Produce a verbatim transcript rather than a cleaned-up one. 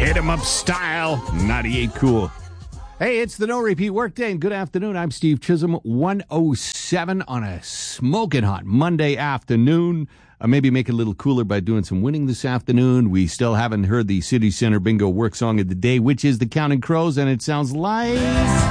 Hit 'em up style. ninety-eight Cool. Hey, it's the No Repeat Workday, and good afternoon. I'm Steve Chisholm. one oh seven on a smoking hot Monday afternoon. Uh, maybe make it a little cooler by doing some winning this afternoon. We still haven't heard the City Center Bingo work song of the day, which is the Counting Crows, and it sounds like...